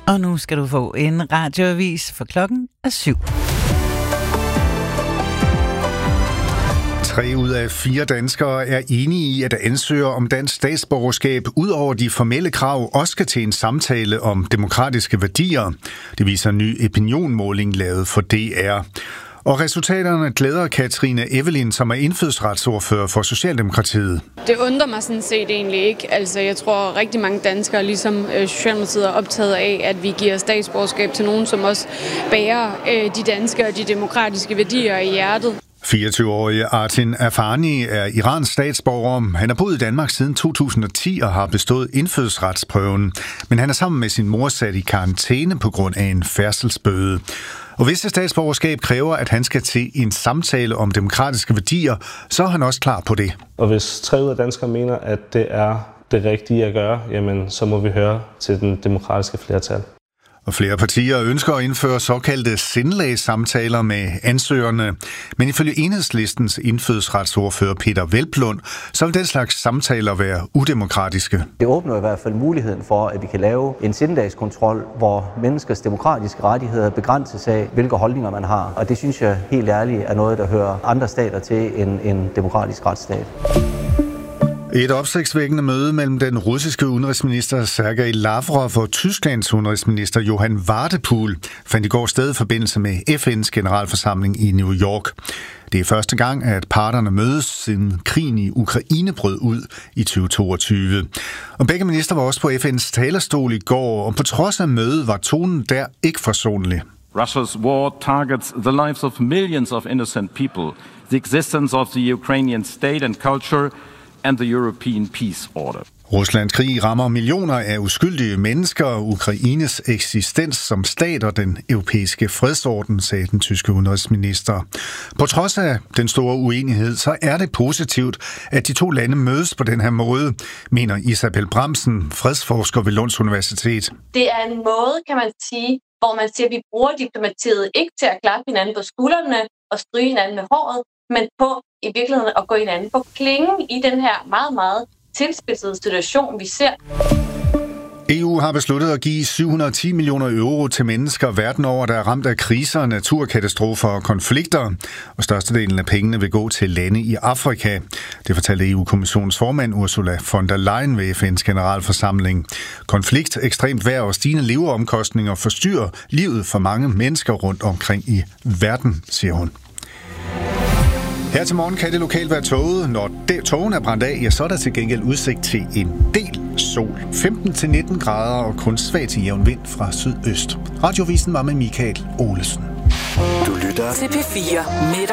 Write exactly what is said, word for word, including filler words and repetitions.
Og nu skal du få en radioavis, for klokken er syv. Tre ud af fire danskere er enige i, at ansøgere om dansk statsborgerskab ud over de formelle krav også skal til en samtale om demokratiske værdier. Det viser en ny opinionmåling lavet for D R. Og resultaterne glæder Katrine Evelyn, som er indfødsretsordfører for Socialdemokratiet. Det undrer mig sådan set egentlig ikke. Altså, jeg tror rigtig mange danskere, ligesom Socialdemokratiet, er optaget af, at vi giver statsborgerskab til nogen, som også bærer de danske og de demokratiske værdier i hjertet. fireogtyve-årige Artin Afani er Irans statsborger. Han har boet i Danmark siden to tusind og ti og har bestået indfødsretsprøven. Men han er sammen med sin mor sat i karantæne på grund af en færdselsbøde. Og hvis et statsborgerskab kræver, at han skal til en samtale om demokratiske værdier, så er han også klar på det. Og hvis tre ud af danskere mener, at det er det rigtige at gøre, jamen så må vi høre til den demokratiske flertal. Og flere partier ønsker at indføre såkaldte sindelagssamtaler med ansøgerne. Men ifølge Enhedslistens indfødsretsordfører Peter Velblund, så vil den slags samtaler være udemokratiske. Det åbner i hvert fald muligheden for, at vi kan lave en sindelagskontrol, hvor menneskers demokratiske rettigheder begrænses af, hvilke holdninger man har. Og det synes jeg helt ærligt er noget, der hører andre stater til en, en demokratisk retsstat. Et opsigtsvækkende møde mellem den russiske udenrigsminister Sergej Lavrov og Tysklands udenrigsminister Johann Wadepool fandt i går sted i forbindelse med F N's generalforsamling i New York. Det er første gang, at parterne mødes, siden krigen i Ukraine brød ud i tyve toogtyve. Og begge minister var også på F N's talerstol i går, og på trods af mødet var tonen der ikke forsonlig. Russia's war targets the lives of millions of innocent people, the existence of the Ukrainian state and culture, and the European peace order. Ruslands krig rammer millioner af uskyldige mennesker, Ukraines eksistens som stat og den europæiske fredsorden, sagde den tyske udenrigsminister. På trods af den store uenighed, så er det positivt, at de to lande mødes på den her måde, mener Isabel Bramsen, fredsforsker ved Lunds Universitet. Det er en måde, kan man sige, hvor man siger, at vi bruger diplomatiet ikke til at klappe hinanden på skuldrene og stryge hinanden med håret, men på i virkeligheden at gå hinanden på klingen i den her meget, meget tilspidsede situation, vi ser. E U har besluttet at give syv hundrede og ti millioner euro til mennesker verden over, der er ramt af kriser, naturkatastrofer og konflikter. Og størstedelen af pengene vil gå til lande i Afrika. Det fortalte E U-kommissionens formand Ursula von der Leyen ved F N's generalforsamling. Konflikt, ekstremt vejr og stigende leveomkostninger forstyrrer livet for mange mennesker rundt omkring i verden, siger hun. Her til morgen kan det lokalt være tåget. Når tågen er brændt af, ja, så er der til gengæld udsigt til en del sol. femten til nitten grader og kun svag til jævn vind fra sydøst. Radiovisen var med Michael Olesen. Du lytter til P fire med